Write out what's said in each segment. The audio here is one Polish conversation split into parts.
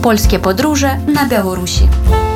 Polskie podróże na Białorusi.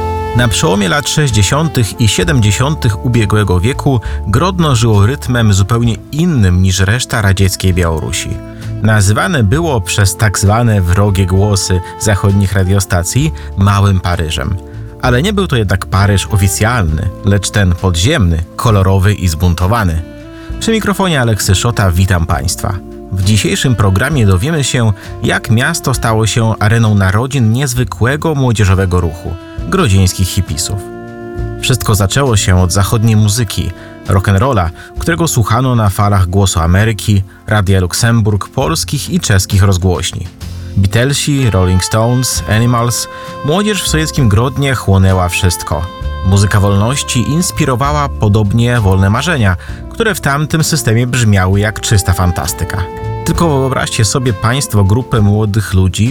Na przełomie lat 60. i 70. ubiegłego wieku Grodno żyło rytmem zupełnie innym niż reszta radzieckiej Białorusi. Nazywane było przez tak zwane wrogie głosy zachodnich radiostacji Małym Paryżem. Ale nie był to jednak Paryż oficjalny, lecz ten podziemny, kolorowy i zbuntowany. Przy mikrofonie Aleksy Szota witam Państwa. W dzisiejszym programie dowiemy się, jak miasto stało się areną narodzin niezwykłego młodzieżowego ruchu – grodzieńskich hipisów. Wszystko zaczęło się od zachodniej muzyki, rock'n'rolla, którego słuchano na falach Głosu Ameryki, Radia Luksemburg, polskich i czeskich rozgłośni. Beatlesi, Rolling Stones, Animals, młodzież w sowieckim Grodnie chłonęła wszystko. Muzyka wolności inspirowała podobnie wolne marzenia, które w tamtym systemie brzmiały jak czysta fantastyka. Tylko wyobraźcie sobie Państwo grupę młodych ludzi,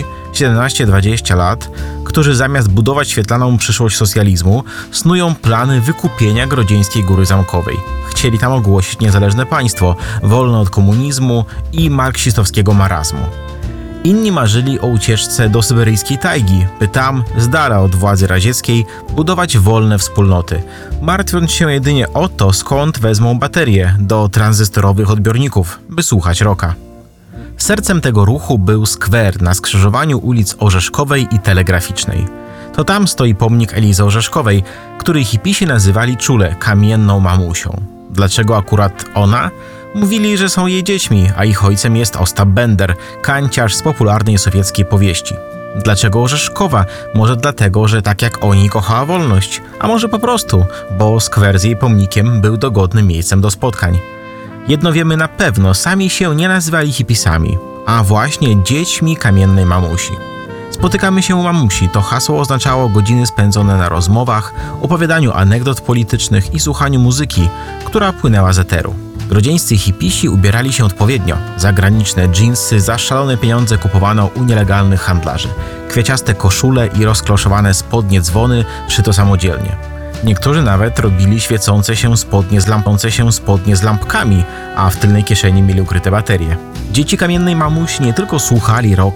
17-20 lat, którzy zamiast budować świetlaną przyszłość socjalizmu, snują plany wykupienia Grodzieńskiej Góry Zamkowej. Chcieli tam ogłosić niezależne państwo, wolne od komunizmu i marksistowskiego marazmu. Inni marzyli o ucieczce do syberyjskiej tajgi, by tam, z dala od władzy radzieckiej, budować wolne wspólnoty, martwiąc się jedynie o to, skąd wezmą baterie do tranzystorowych odbiorników, by słuchać rocka. Sercem tego ruchu był skwer na skrzyżowaniu ulic Orzeszkowej i Telegraficznej. To tam stoi pomnik Elizy Orzeszkowej, który hipisi nazywali czule kamienną mamusią. Dlaczego akurat ona? Mówili, że są jej dziećmi, a ich ojcem jest Ostap Bender, kanciarz z popularnej sowieckiej powieści. Dlaczego Orzeszkowa? Może dlatego, że tak jak oni kochała wolność, a może po prostu, bo skwer z jej pomnikiem był dogodnym miejscem do spotkań. Jedno wiemy na pewno, sami się nie nazywali hipisami, a właśnie dziećmi kamiennej mamusi. Spotykamy się u mamusi, to hasło oznaczało godziny spędzone na rozmowach, opowiadaniu anegdot politycznych i słuchaniu muzyki, która płynęła z eteru. Grodzieńscy hipisi ubierali się odpowiednio. Zagraniczne dżinsy za szalone pieniądze kupowano u nielegalnych handlarzy. Kwieciaste koszule i rozkloszowane spodnie dzwony szyto samodzielnie. Niektórzy nawet robili świecące się spodnie z lampkami, a w tylnej kieszeni mieli ukryte baterie. Dzieci kamiennej mamusi nie tylko słuchali rocka,